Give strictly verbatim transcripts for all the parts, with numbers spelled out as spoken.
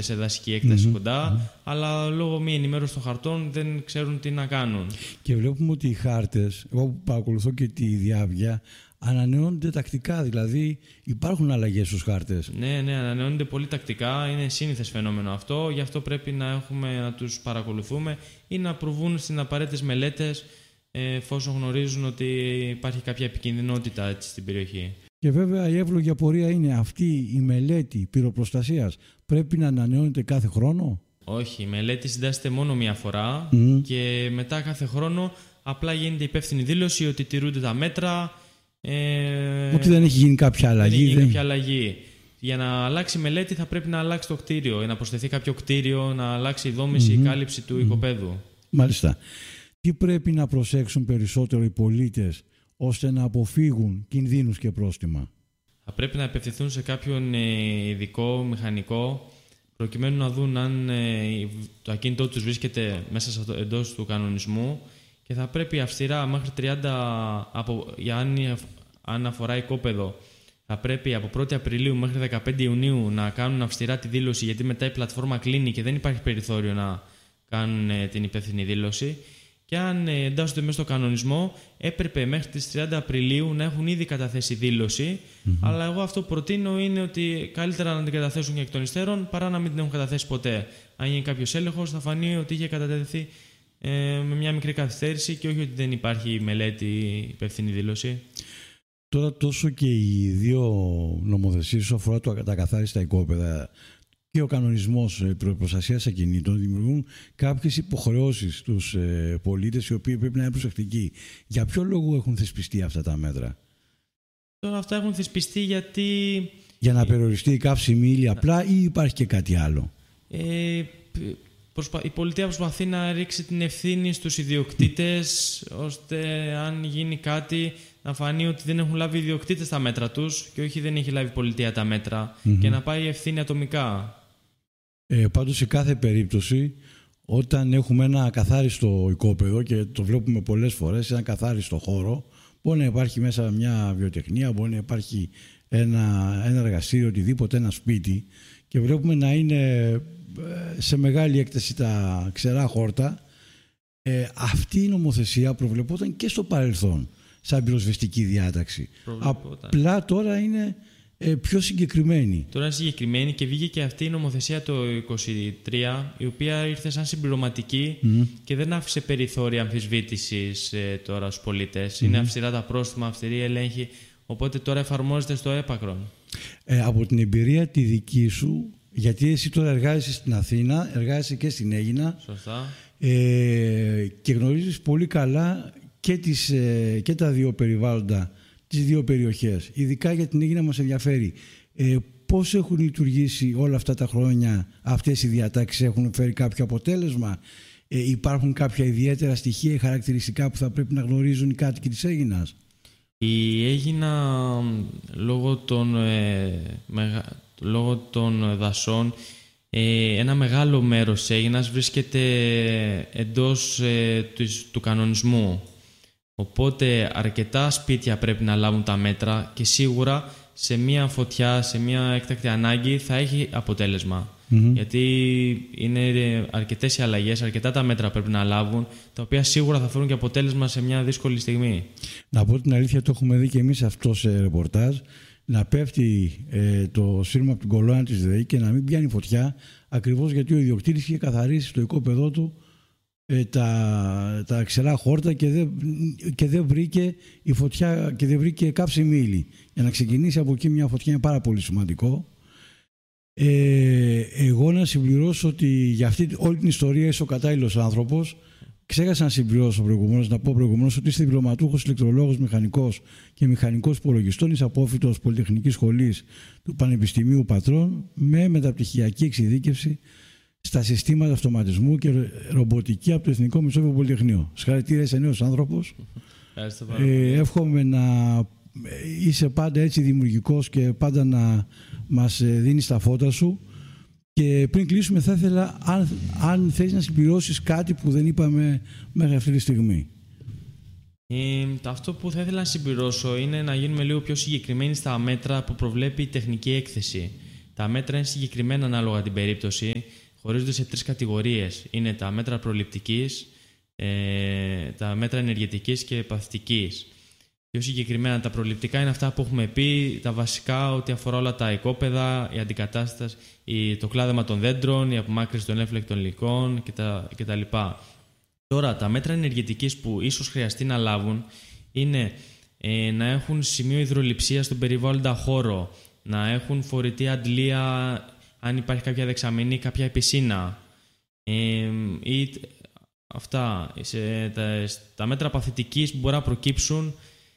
σε δασική έκταση mm-hmm. κοντά, mm-hmm. αλλά λόγω μη ενημέρωσης των χαρτών δεν ξέρουν τι να κάνουν. Και βλέπουμε ότι οι χάρτες, εγώ που παρακολουθώ και τη διάβια, ανανεώνονται τακτικά, δηλαδή υπάρχουν αλλαγές στους χάρτες. Ναι, ναι, ανανεώνονται πολύ τακτικά, είναι σύνηθες φαινόμενο αυτό, γι' αυτό πρέπει να, έχουμε, να τους παρακολουθούμε ή να προβούν στις απαραίτητες μελέτες εφόσον γνωρίζουν ότι υπάρχει κάποια επικινδυνότητα έτσι, στην περιοχή. Και βέβαια η εύλογη απορία είναι αυτή η μελέτη πυροπροστασίας πρέπει να ανανεώνεται κάθε χρόνο. Όχι, η μελέτη συντάσσεται μόνο μία φορά mm. και μετά κάθε χρόνο απλά γίνεται υπεύθυνη δήλωση ότι τηρούνται τα μέτρα. Ε, ότι δεν έχει γίνει κάποια αλλαγή. Δεν έχει γίνει δεν... κάποια αλλαγή. Για να αλλάξει μελέτη θα πρέπει να αλλάξει το κτίριο, ή να προσθεθεί κάποιο κτίριο, να αλλάξει η δόμηση, mm-hmm. η κάλυψη του mm-hmm. οικοπαίδου. Μάλιστα. Τι πρέπει να προσέξουν περισσότερο οι πολίτες ώστε να αποφύγουν κινδύνους και πρόστιμα? Θα πρέπει να απευθυνθούν σε κάποιον ειδικό μηχανικό προκειμένου να δουν αν το ακίνητό τους βρίσκεται μέσα στο, εντός του κανονισμού και θα πρέπει αυστηρά μέχρι τριάντα, από, για αν, αν αφορά οικόπεδο, θα πρέπει από πρώτη Απριλίου μέχρι δεκαπέντε Ιουνίου να κάνουν αυστηρά τη δήλωση, γιατί μετά η πλατφόρμα κλείνει και δεν υπάρχει περιθώριο να κάνουν την υπεύθυνη δήλωση. Και αν εντάσσονται μέσα στο κανονισμό, έπρεπε μέχρι τις τριάντα Απριλίου να έχουν ήδη καταθέσει δήλωση. Mm-hmm. Αλλά εγώ αυτό που προτείνω είναι ότι καλύτερα να την καταθέσουν και εκ των υστέρων παρά να μην την έχουν καταθέσει ποτέ. Αν γίνει κάποιος έλεγχος, θα φανεί ότι είχε κατατεθεί ε, με μια μικρή καθυστέρηση και όχι ότι δεν υπάρχει μελέτη υπεύθυνη δήλωση. Τώρα, τόσο και οι δύο νομοθεσίες όσον αφορά τα ακαθάριστα οικόπεδα και ο κανονισμός προστασίας ακινήτων δημιουργούν κάποιες υποχρεώσεις στους ε, πολίτες οι οποίοι πρέπει να είναι προσεκτικοί. Για ποιο λόγο έχουν θεσπιστεί αυτά τα μέτρα? Τώρα αυτά έχουν θεσπιστεί γιατί... Για να περιοριστεί η καύσιμη ύλη απλά ή υπάρχει και κάτι άλλο? Ε, προσπα... Η πολιτεία προσπαθεί να ρίξει την ευθύνη στους ιδιοκτήτες ώστε αν γίνει κάτι να φανεί ότι δεν έχουν λάβει οι ιδιοκτήτες τα μέτρα τους και όχι δεν έχει λάβει η πολιτεία τα μέτρα mm-hmm. και να πάει η ευθύνη ατομικά. Ε, πάντως σε κάθε περίπτωση όταν έχουμε ένα ακαθάριστο οικόπεδο και το βλέπουμε πολλές φορές, ένα ακαθάριστο χώρο, μπορεί να υπάρχει μέσα μια βιοτεχνία, μπορεί να υπάρχει ένα, ένα εργαστήριο, οτιδήποτε, ένα σπίτι και βλέπουμε να είναι σε μεγάλη έκταση τα ξερά χόρτα. Ε, αυτή η νομοθεσία προβλεπόταν και στο παρελθόν σαν πυροσβεστική διάταξη. Απλά τώρα είναι ε, πιο συγκεκριμένη. Τώρα είναι συγκεκριμένη και βγήκε και αυτή η νομοθεσία το είκοσι τρία, η οποία ήρθε σαν συμπληρωματική mm. και δεν άφησε περιθώρια αμφισβήτησης ε, τώρα στους πολίτες. Mm. Είναι αυστηρά τα πρόστιμα, αυστηρή έλεγχη, οπότε τώρα εφαρμόζεται στο έπακρον. Ε, από την εμπειρία τη δική σου, γιατί εσύ τώρα εργάζεσαι στην Αθήνα, εργάζεσαι και στην Αίγινα. Σωστά. Ε, και γνωρίζεις πολύ καλά και, τις, ε, και τα δύο περιβάλλοντα, τις δύο περιοχές. Ειδικά για την Αίγινα μας ενδιαφέρει. Ε, πώς έχουν λειτουργήσει όλα αυτά τα χρόνια αυτές οι διατάξεις, έχουν φέρει κάποιο αποτέλεσμα? Ε, υπάρχουν κάποια ιδιαίτερα στοιχεία ή χαρακτηριστικά που θα πρέπει να γνωρίζουν οι κάτοικοι της Αίγινας? Η Αίγινα λόγω των, ε, μεγα, λόγω των δασών, ε, ένα μεγάλο μέρος της Αίγινας βρίσκεται εντός ε, του, του κανονισμού. Οπότε αρκετά σπίτια πρέπει να λάβουν τα μέτρα και σίγουρα σε μια φωτιά, σε μια έκτακτη ανάγκη θα έχει αποτέλεσμα. Mm-hmm. Γιατί είναι αρκετές οι αλλαγές, αρκετά τα μέτρα πρέπει να λάβουν, τα οποία σίγουρα θα φέρουν και αποτέλεσμα σε μια δύσκολη στιγμή. Να πω την αλήθεια, το έχουμε δει και εμείς αυτό σε ρεπορτάζ, να πέφτει ε, το σύρμα από την κολόνα της ΔΕΗ και να μην πιάνει φωτιά, ακριβώς γιατί ο ιδιοκτήτης είχε καθαρίσει στο οικόπεδό του ε, τα, τα ξερά χόρτα και δεν, και δεν βρήκε η φωτιά και δεν βρήκε καύσιμη ύλη. Για να ξεκινήσει από εκεί μια φωτιά είναι πάρα πολύ σημαντικό. Ε, εγώ να συμπληρώσω ότι για αυτή όλη την ιστορία είσαι ο κατάλληλος άνθρωπος. Ξέχασα να συμπληρώσω προηγουμένως, να πω προηγουμένως ότι είστε διπλωματούχος ηλεκτρολόγος, μηχανικός και μηχανικός υπολογιστών, είσαι απόφοιτος Πολυτεχνικής Σχολής του Πανεπιστημίου Πατρών με μεταπτυχιακή εξειδίκευση στα συστήματα αυτοματισμού και ρομποτική από το Εθνικό Μεσόβιο Πολυτεχνείο. Συγχαρητήρια, είσαι νέος άνθρωπος. Ε, εύχομαι να είσαι πάντα έτσι δημιουργικός και πάντα να μας δίνεις τα φώτα σου. Και πριν κλείσουμε θα ήθελα αν, αν θέλεις να συμπληρώσεις κάτι που δεν είπαμε μέχρι αυτή τη στιγμή. Ε, αυτό που θα ήθελα να συμπληρώσω είναι να γίνουμε λίγο πιο συγκεκριμένοι στα μέτρα που προβλέπει η τεχνική έκθεση. Τα μέτρα είναι συγκεκριμένα ανάλογα την περίπτωση, χωρίζονται σε τρεις κατηγορίες. Είναι τα μέτρα προληπτικής, ε, τα μέτρα ενεργητικής και παθητικής. Πιο συγκεκριμένα τα προληπτικά είναι αυτά που έχουμε πει, τα βασικά ότι αφορά όλα τα οικόπεδα, η αντικατάσταση, η, το κλάδεμα των δέντρων, η απομάκρυνση των εύλεκτων υλικών κτλ. Τώρα, τα μέτρα ενεργητικής που ίσως χρειαστεί να λάβουν είναι ε, να έχουν σημείο υδρολειψίας στον περιβάλλοντα χώρο, να έχουν φορητή αντλία αν υπάρχει κάποια δεξαμενή, κάποια πισίνα. Ε, ή, αυτά, σε, τα, τα μέτρα παθητικής που μπορεί να προκύψουν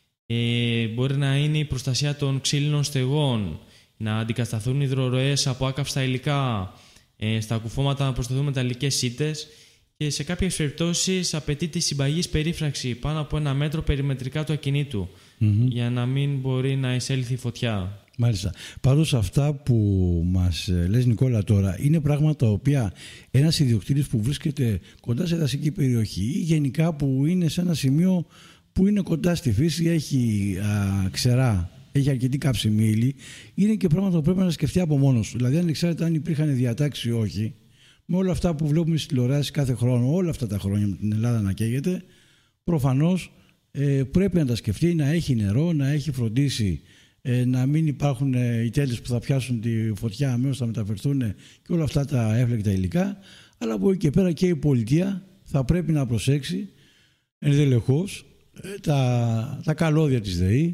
ε, μπορεί να είναι η προστασία των ξύλινων στεγών, να αντικατασταθούν υδροροές από άκαυστα υλικά, ε, στα κουφώματα να προσταθούν μεταλλικές σίτες και σε κάποιες περιπτώσεις απαιτείται συμπαγής περίφραξη πάνω από ένα μέτρο περιμετρικά του ακινήτου mm-hmm. για να μην μπορεί να εισέλθει η φωτιά. Μάλιστα. Πάντως αυτά που μας λες, Νικόλα, τώρα είναι πράγματα τα οποία ένας ιδιοκτήτης που βρίσκεται κοντά σε δασική περιοχή ή γενικά που είναι σε ένα σημείο που είναι κοντά στη φύση, έχει α, ξερά, έχει αρκετή καύσιμη ύλη, είναι και πράγματα που πρέπει να σκεφτεί από μόνος του. Δηλαδή, ανεξάρτητα αν υπήρχαν διατάξεις ή όχι, με όλα αυτά που βλέπουμε στις τηλεοράσεις κάθε χρόνο, όλα αυτά τα χρόνια με την Ελλάδα να καίγεται, προφανώς ε, πρέπει να τα σκεφτεί, να έχει νερό, να έχει φροντίσει ε, να μην υπάρχουν ε, οι τέλειες που θα πιάσουν τη φωτιά, αμέσως θα μεταφερθούν και όλα αυτά τα εύλεκτα υλικά. Αλλά από εκεί και πέρα και η πολιτεία θα πρέπει να προσέξει ενδελεχώς ε, τα, τα καλώδια της ΔΕΗ,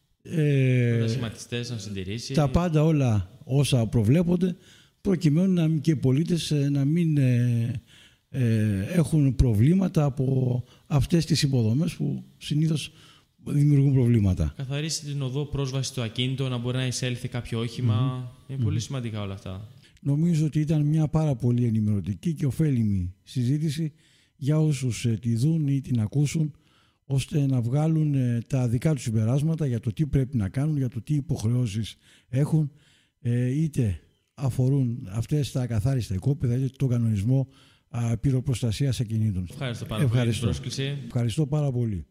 ε, τα σχηματιστές να συντηρήσει, τα πάντα όλα όσα προβλέπονται, προκειμένου να, και οι πολίτες να μην ε, ε, έχουν προβλήματα από αυτές τις υποδομές που συνήθως δημιουργούν προβλήματα. Καθαρίσει την οδό πρόσβαση στο ακίνητο, να μπορεί να εισέλθει κάποιο όχημα. Mm-hmm. Είναι πολύ mm-hmm. σημαντικά όλα αυτά. Νομίζω ότι ήταν μια πάρα πολύ ενημερωτική και ωφέλιμη συζήτηση για όσους ε, τη δουν ή την ακούσουν, ώστε να βγάλουν ε, τα δικά τους συμπεράσματα για το τι πρέπει να κάνουν, για το τι υποχρεώσεις έχουν, ε, είτε αφορούν αυτές τα ακαθάριστα οικόπεδα είτε τον κανονισμό α, πυροπροστασίας ακινήτων. Ευχαριστώ πάρα Ευχαριστώ. πολύ για την πρόσκληση. Ευχαριστώ πάρα πολύ.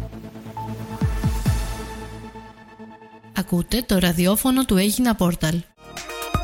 Ακούτε το ραδιόφωνο του Έγινα Πόρταλ.